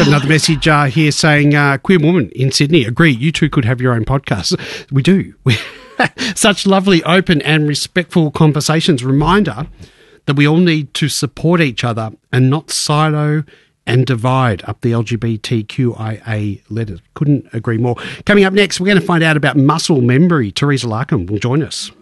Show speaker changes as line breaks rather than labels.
got another message here saying, queer woman in Sydney, agree, you two could have your own podcast. We do. Such lovely, open and respectful conversations. Reminder that we all need to support each other and not silo and divide up the LGBTQIA letters. Couldn't agree more. Coming up next, we're going to find out about muscle memory. Teresa Larkham will join us.